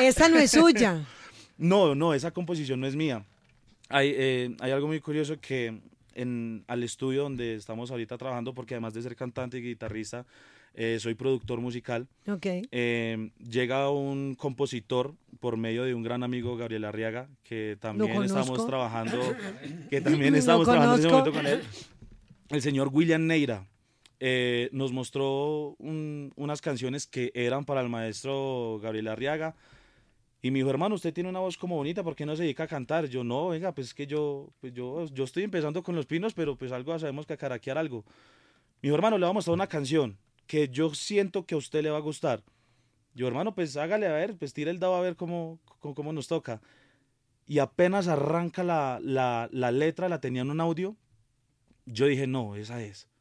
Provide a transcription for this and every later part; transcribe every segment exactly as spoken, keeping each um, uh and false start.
esa no es suya. No, no, esa composición no es mía. Hay, eh, hay algo muy curioso que en, al estudio donde estamos ahorita trabajando, porque además de ser cantante y guitarrista, eh, soy productor musical. Okay. Eh, llega un compositor por medio de un gran amigo, Gabriel Arriaga, que también estamos trabajando, que también estamos trabajando en ese momento con él. El señor William Neira eh, nos mostró un, unas canciones que eran para el maestro Gabriel Arriaga. Y me dijo, hermano, usted tiene una voz como bonita, ¿por qué no se dedica a cantar? Yo, no, venga, pues es que yo, pues yo, yo estoy empezando con Los Pinos, pero pues algo sabemos que caraquear algo. Me dijo, hermano, le vamos a mostrar una canción que yo siento que a usted le va a gustar. Yo, hermano, pues hágale a ver, pues tire el dado a ver cómo, cómo, cómo nos toca. Y apenas arranca la, la, la letra, la tenía en un audio, yo dije, no, esa es.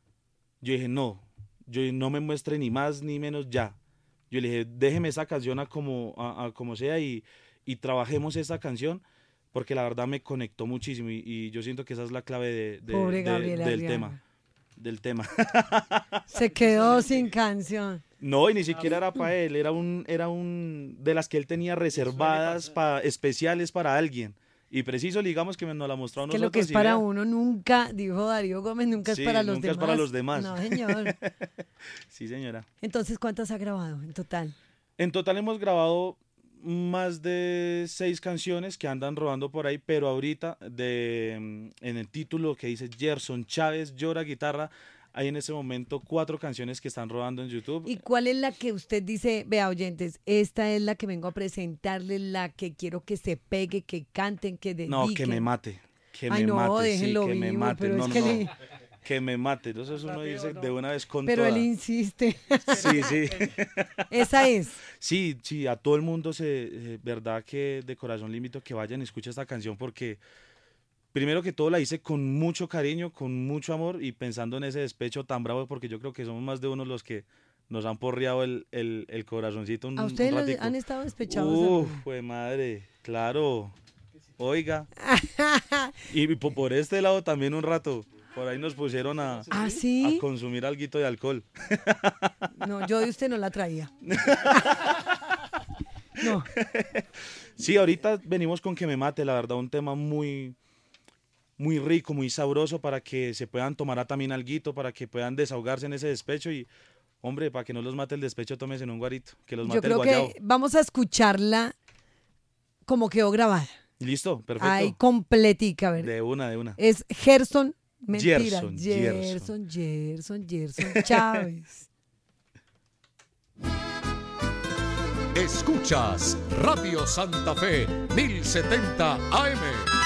Yo dije, no, yo no me muestre ni más ni menos ya. Yo le dije, déjeme esa canción a como, a, a como sea y, y trabajemos esa canción, porque la verdad me conectó muchísimo y, y yo siento que esa es la clave de, de, Pobre de, Gabriel del Arriaga. tema. Del tema. Se quedó sin canción. No, y ni siquiera era para él, era un, era un de las que él tenía reservadas, pa, especiales para alguien. Y preciso, digamos que nos la mostró a nosotros. Que lo que es para uno nunca, dijo Darío Gómez, nunca sí, es para los nunca demás. es para los demás. No, señor. Sí, señora. Entonces, ¿cuántas ha grabado en total? En total hemos grabado más de seis canciones que andan rodando por ahí, pero ahorita de, en el título que dice Gerson Chávez llora guitarra, hay en ese momento cuatro canciones que están rodando en YouTube. ¿Y cuál es la que usted dice, vea oyentes, esta es la que vengo a presentarles, la que quiero que se pegue, que canten, que dediquen? No, que me mate, que Ay, me no, mate, déjenlo sí, que vivo, me mate, pero no, es no, que no. le... Que me mate, entonces uno dice de una vez con Pero toda. él insiste. Sí, sí. Esa es. Sí, sí, a todo el mundo, se, eh, verdad que de corazón le invito a que vayan y escuchen esta canción porque primero que todo la hice con mucho cariño, con mucho amor y pensando en ese despecho tan bravo porque yo creo que somos más de uno los que nos han porreado el, el, el corazoncito un, ¿A ustedes un los ratico. han estado despechados? Uf, fue madre, claro. Oiga. Y por, por este lado también un rato. Por ahí nos pusieron a, ¿Ah, sí? a consumir alguito de alcohol. No, yo de usted no la traía. No. Sí, ahorita venimos con Que me mate, la verdad, un tema muy, muy rico, muy sabroso para que se puedan tomar también alguito, para que puedan desahogarse en ese despecho y, hombre, para que no los mate el despecho, tómense en un guarito, que los mate yo creo el guayabo. que vamos a escucharla como quedó grabada. Listo, perfecto. Ahí completica, ¿verdad? De una, de una. Es Gerson, mentira, Gerson, Gerson, Gerson, Gerson Chávez. Escuchas Radio Santa Fe mil setenta A M.